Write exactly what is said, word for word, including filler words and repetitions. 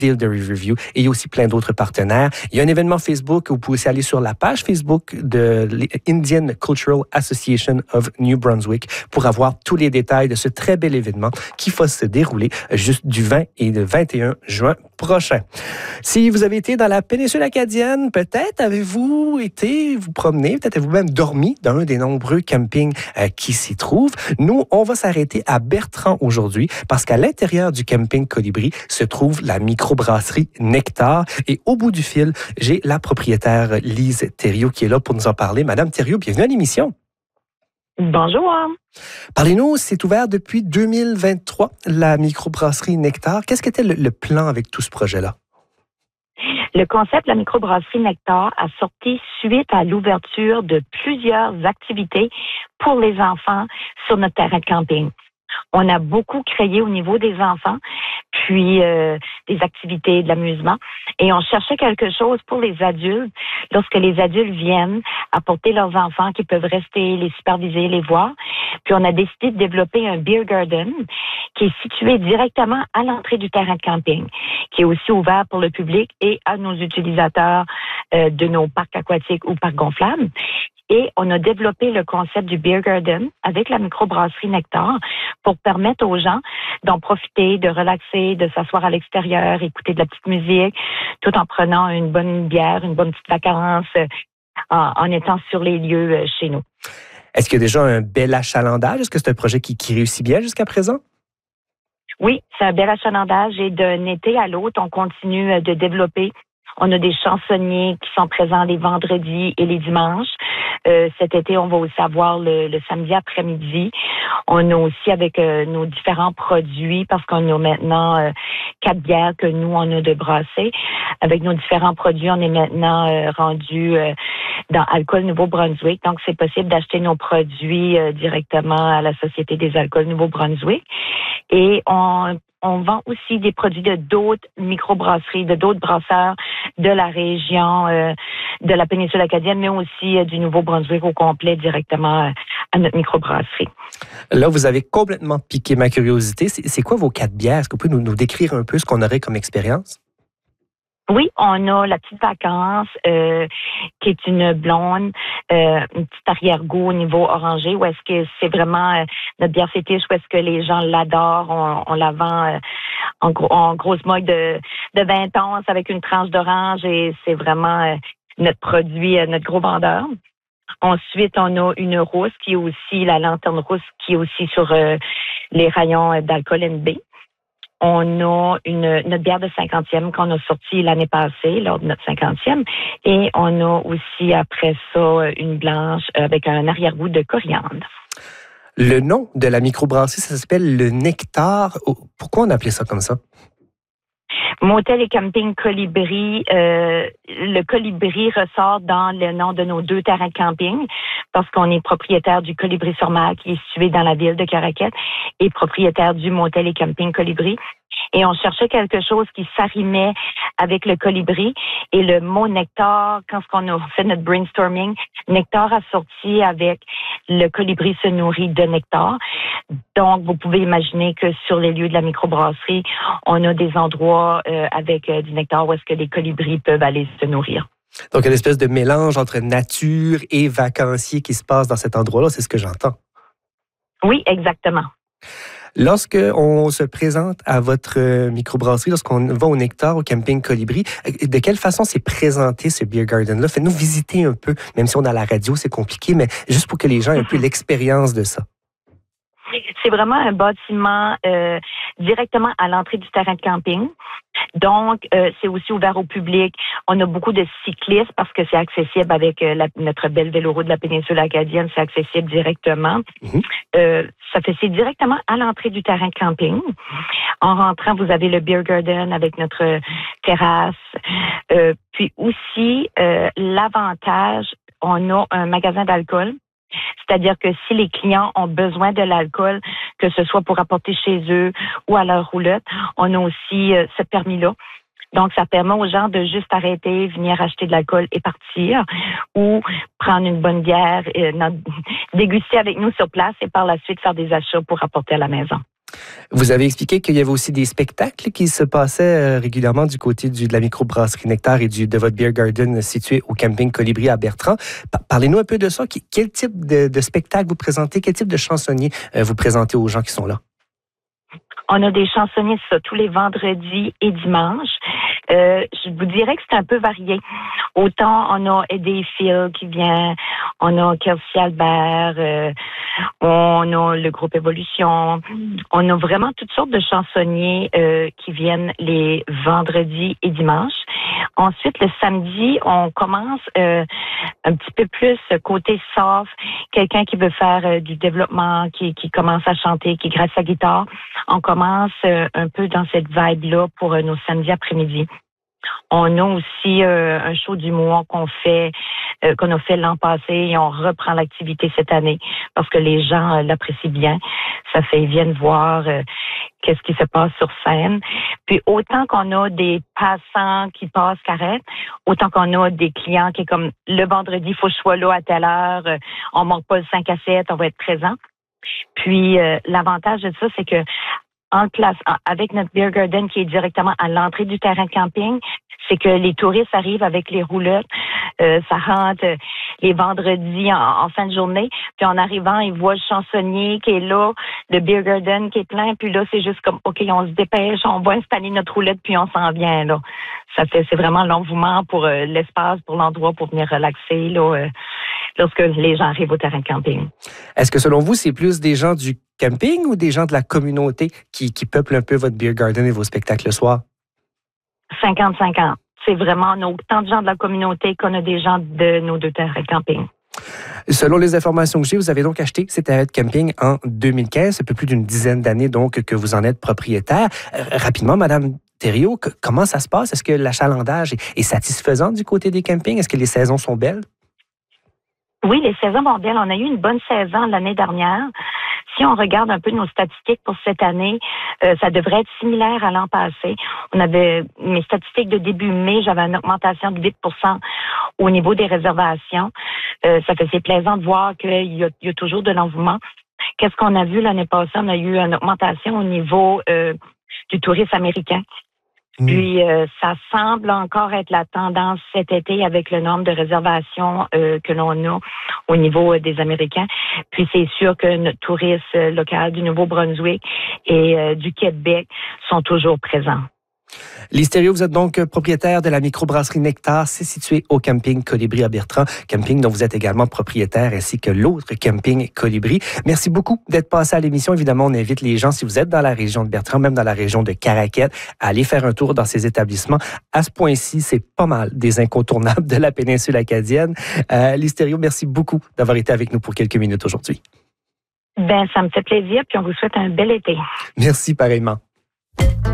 Parkdale de Riverview et il y a aussi plein d'autres partenaires. Il y a un événement Facebook, vous pouvez aussi aller sur la page Facebook de l'Indian Cultural Association of New Brunswick pour avoir tous les détails de ce très bel événement qui va se dérouler juste du vingt et le vingt et un juin prochain. Si vous avez été dans la péninsule acadienne, peut-être avez-vous été vous promener, peut-être avez-vous même dormi dans un des nombreux campings euh, qui s'y trouvent. Nous, on va s'arrêter à Bertrand aujourd'hui parce qu'à l'intérieur du camping Colibri se trouve la microbrasserie Nectar. Et au bout du fil, j'ai la propriétaire Lise Thériault qui est là pour nous en parler. Madame Thériault, bienvenue à l'émission. Bonjour. Parlez-nous, c'est ouvert depuis deux mille vingt-trois, la microbrasserie Nectar. Qu'est-ce qu'était le, le plan avec tout ce projet-là? Le concept de la microbrasserie Nectar a sorti suite à l'ouverture de plusieurs activités pour les enfants sur notre terrain de camping. On a beaucoup créé au niveau des enfants, puis euh, des activités de l'amusement. Et on cherchait quelque chose pour les adultes, lorsque les adultes viennent apporter leurs enfants qui peuvent rester, les superviser, les voir. Puis on a décidé de développer un beer garden qui est situé directement à l'entrée du terrain de camping, qui est aussi ouvert pour le public et à nos utilisateurs euh, de nos parcs aquatiques ou parcs gonflables. Et on a développé le concept du beer garden avec la microbrasserie Nectar pour permettre aux gens d'en profiter, de relaxer, de s'asseoir à l'extérieur, écouter de la petite musique, tout en prenant une bonne bière, une bonne petite vacance, en, en étant sur les lieux chez nous. Est-ce qu'il y a déjà un bel achalandage? Est-ce que c'est un projet qui, qui réussit bien jusqu'à présent? Oui, c'est un bel achalandage et d'un été à l'autre, on continue de développer. On a des chansonniers qui sont présents les vendredis et les dimanches. Euh, cet été, on va aussi avoir le, le samedi après-midi. On a aussi avec euh, nos différents produits, parce qu'on a maintenant euh, quatre bières que nous, on a de brasser. Avec nos différents produits, on est maintenant euh, rendu euh, dans Alcool Nouveau-Brunswick. Donc, c'est possible d'acheter nos produits euh, directement à la Société des alcools Nouveau-Brunswick. Et on On vend aussi des produits de d'autres microbrasseries, de d'autres brasseurs de la région, euh, de la péninsule acadienne, mais aussi euh, du Nouveau-Brunswick au complet directement euh, à notre microbrasserie. Là, vous avez complètement piqué ma curiosité. C'est, c'est quoi vos quatre bières? Est-ce que vous pouvez nous, nous décrire un peu ce qu'on aurait comme expérience? Oui, on a la petite vacance, euh, qui est une blonde, euh, une petite arrière-goût au niveau orangé, où est-ce que c'est vraiment euh, notre bière fétiche, où est-ce que les gens l'adorent, on, on la vend euh, en, gros, en grosse mug de, de vingt onces avec une tranche d'orange et c'est vraiment euh, notre produit, euh, notre gros vendeur. Ensuite, on a une rousse qui est aussi, la lanterne rousse, qui est aussi sur euh, les rayons d'alcool N B. On a une, notre bière de cinquantième qu'on a sortie l'année passée, lors de notre cinquantième. Et on a aussi, après ça, une blanche avec un arrière-goût de coriandre. Le nom de la microbrasserie, ça s'appelle le Nectar. Pourquoi on appelait ça comme ça? Motel et camping Colibri. Euh, le Colibri ressort dans le nom de nos deux terrains de camping parce qu'on est propriétaire du Colibri-sur-Mer qui est situé dans la ville de Caraquette et propriétaire du Motel et camping Colibri. Et on cherchait quelque chose qui s'arrimait avec le colibri. Et le mot nectar, quand on a fait notre brainstorming, nectar a sorti avec le colibri se nourrit de nectar. Donc, vous pouvez imaginer que sur les lieux de la microbrasserie, on a des endroits euh, avec euh, du nectar où est-ce que les colibris peuvent aller se nourrir. Donc, une espèce de mélange entre nature et vacancier qui se passe dans cet endroit-là, c'est ce que j'entends. Oui, exactement. Lorsque on se présente à votre microbrasserie, lorsqu'on va au Nectar, au camping Colibri, de quelle façon s'est présenté ce beer garden-là? Faites-nous visiter un peu, même si on est à la radio, c'est compliqué, mais juste pour que les gens aient un peu l'expérience de ça. C'est vraiment un bâtiment euh, directement à l'entrée du terrain de camping. Donc, euh, c'est aussi ouvert au public. On a beaucoup de cyclistes parce que c'est accessible avec euh, la, notre belle véloroute de la péninsule acadienne. C'est accessible directement. Mm-hmm. Euh, ça fait c'est directement à l'entrée du terrain de camping. En rentrant, vous avez le beer garden avec notre terrasse. Euh, puis aussi, euh, l'avantage, on a un magasin d'alcool. C'est-à-dire que si les clients ont besoin de l'alcool, que ce soit pour apporter chez eux ou à leur roulotte, on a aussi euh, ce permis-là. Donc, ça permet aux gens de juste arrêter, venir acheter de l'alcool et partir, ou prendre une bonne bière, et, déguster avec nous sur place et par la suite faire des achats pour apporter à la maison. Vous avez expliqué qu'il y avait aussi des spectacles qui se passaient régulièrement du côté du, de la microbrasserie Nectar et du, de votre beer garden situé au camping Colibri à Bertrand. Parlez-nous un peu de ça. Quel type de, de spectacle vous présentez? Quel type de chansonnier vous présentez aux gens qui sont là? On a des chansonniers ça, tous les vendredis et dimanches. Euh, je vous dirais que c'est un peu varié. Autant on a Eddie Phil qui vient, on a Kelsey Albert, euh, on a le groupe Évolution. On a vraiment toutes sortes de chansonniers euh, qui viennent les vendredis et dimanches. Ensuite, le samedi, on commence euh, un petit peu plus côté soft. Quelqu'un qui veut faire euh, du développement, qui, qui commence à chanter, qui gratte sa guitare. On commence euh, un peu dans cette vibe-là pour euh, nos samedis après-midi. On a aussi euh, un show d'humour qu'on fait, euh, qu'on a fait l'an passé et on reprend l'activité cette année parce que les gens euh, l'apprécient bien. Ça fait, ils viennent voir euh, qu'est-ce qui se passe sur scène. Puis autant qu'on a des passants qui passent carrette, autant qu'on a des clients qui est comme le vendredi, il faut que je sois là à telle heure, euh, on manque pas le cinq à sept, on va être présent. Puis euh, l'avantage de ça, c'est que en place, avec notre beer garden qui est directement à l'entrée du terrain de camping, c'est que les touristes arrivent avec les roulottes, euh, ça rentre les vendredis en, en fin de journée, puis en arrivant, ils voient le chansonnier qui est là, le beer garden qui est plein, puis là, c'est juste comme, OK, on se dépêche, on va installer notre roulette, puis on s'en vient, là. Ça fait, c'est vraiment l'envouement pour euh, l'espace, pour l'endroit, pour venir relaxer, là, euh, lorsque les gens arrivent au terrain de camping. Est-ce que selon vous, c'est plus des gens du camping ou des gens de la communauté qui, qui peuplent un peu votre beer garden et vos spectacles le soir? cinquante cinquante. C'est vraiment, on a autant de gens de la communauté qu'on a des gens de nos deux terrains de camping. Selon les informations que j'ai, vous avez donc acheté ces terrains de camping en deux mille quinze. C'est un peu plus d'une dizaine d'années donc que vous en êtes propriétaire. Euh, rapidement, Madame Thériault, comment ça se passe? Est-ce que l'achalandage est, est satisfaisant du côté des campings? Est-ce que les saisons sont belles? Oui, les saisons vont bien. On a eu une bonne saison l'année dernière. Si on regarde un peu nos statistiques pour cette année, euh, ça devrait être similaire à l'an passé. On avait mes statistiques de début mai, j'avais une augmentation de huit pour cent au niveau des réservations. Euh, ça faisait plaisant de voir qu'il y a, il y a toujours de l'engouement. Qu'est-ce qu'on a vu l'année passée? On a eu une augmentation au niveau euh, du tourisme américain. Puis, euh, ça semble encore être la tendance cet été avec le nombre de réservations euh, que l'on a au niveau euh, des Américains. Puis, c'est sûr que notre tourisme euh, local du Nouveau-Brunswick et euh, du Québec sont toujours présents. Lise Thériault, vous êtes donc propriétaire de la microbrasserie Nectar. C'est situé au camping Colibri à Bertrand, camping dont vous êtes également propriétaire, ainsi que l'autre camping Colibri. Merci beaucoup d'être passé à l'émission. Évidemment, on invite les gens, si vous êtes dans la région de Bertrand, même dans la région de Caraquette, à aller faire un tour dans ces établissements. À ce point-ci, c'est pas mal des incontournables de la péninsule acadienne. Euh, Lise Thériault, merci beaucoup d'avoir été avec nous pour quelques minutes aujourd'hui. Ben, ça me fait plaisir, puis on vous souhaite un bel été. Merci pareillement.